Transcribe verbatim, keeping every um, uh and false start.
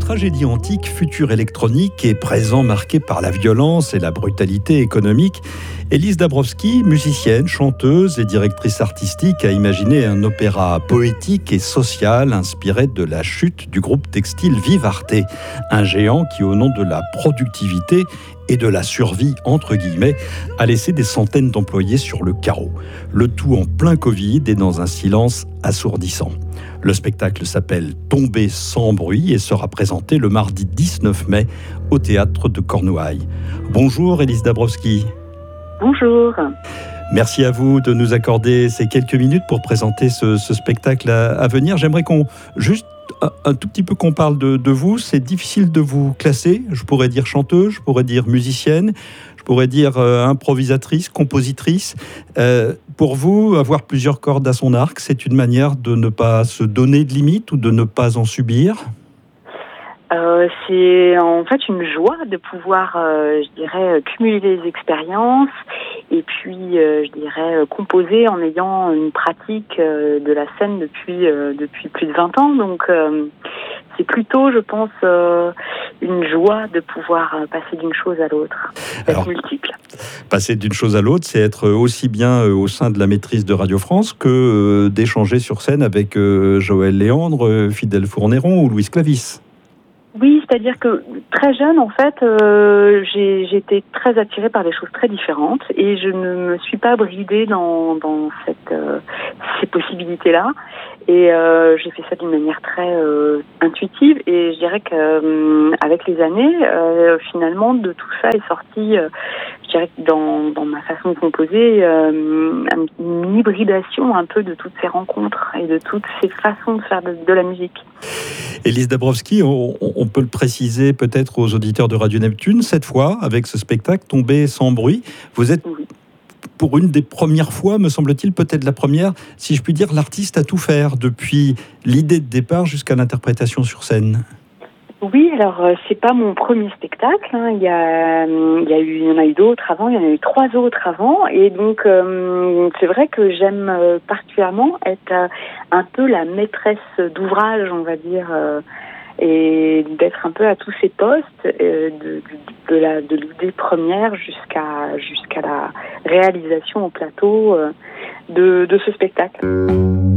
tragédie antique, futur électronique et présent marqué par la violence et la brutalité économique, Élise Dabrowski, musicienne, chanteuse et directrice artistique, a imaginé un opéra poétique et social inspiré de la chute du groupe textile Vivarte, un géant qui, au nom de la productivité et de la survie, entre guillemets, a laissé des centaines d'employés sur le carreau. Le tout en plein Covid et dans un silence assourdissant. Le spectacle s'appelle « Tomber sans bruit » et sera présenté le mardi dix-neuf mai au théâtre de Cornouailles. Bonjour Élise Dabrowski. Bonjour. Merci à vous de nous accorder ces quelques minutes pour présenter ce, ce spectacle à, à venir. J'aimerais qu'on juste un, un tout petit peu qu'on parle de, de vous. C'est difficile de vous classer. Je pourrais dire chanteuse, je pourrais dire musicienne, je pourrais dire euh, improvisatrice, compositrice. Euh, pour vous, avoir plusieurs cordes à son arc, c'est une manière de ne pas se donner de limites ou de ne pas en subir ? Euh, c'est en fait une joie de pouvoir, euh, je dirais, cumuler les expériences et puis, euh, je dirais, composer en ayant une pratique euh, de la scène depuis euh, depuis plus de vingt ans. Donc, euh, c'est plutôt, je pense, euh, une joie de pouvoir passer d'une chose à l'autre, d'être multiple. Passer d'une chose à l'autre, c'est être aussi bien au sein de la maîtrise de Radio France que euh, d'échanger sur scène avec euh, Joël Léandre, Fidèle Fournéron ou Louise Clavis. Oui, c'est-à-dire que très jeune, en fait, euh, j'ai, j'ai été très attirée par des choses très différentes et je ne me suis pas bridée dans, dans cette, euh, ces possibilités-là. Et euh, j'ai fait ça d'une manière très euh, intuitive et je dirais que euh, avec les années, euh, finalement, de tout ça est sorti, euh, je dirais que dans, dans ma façon de composer, euh, une hybridation un peu de toutes ces rencontres et de toutes ces façons de faire de, de la musique. Élise Dabrowski, on, on peut le préciser peut-être aux auditeurs de Radio Neptune, cette fois, avec ce spectacle « Tomber sans bruit », vous êtes, oui. Pour une des premières fois, me semble-t-il, peut-être la première, si je puis dire, l'artiste à tout faire, depuis l'idée de départ jusqu'à l'interprétation sur scène. Oui, alors euh, c'est pas mon premier spectacle. Hein. Il y a, il y a eu, il y en a eu d'autres avant. Il y en a eu trois autres avant. Et donc euh, c'est vrai que j'aime euh, particulièrement être euh, un peu la maîtresse d'ouvrage, on va dire, euh, et d'être un peu à tous ces postes, euh, de, de, de la de l'idée première jusqu'à jusqu'à la réalisation au plateau euh, de de ce spectacle.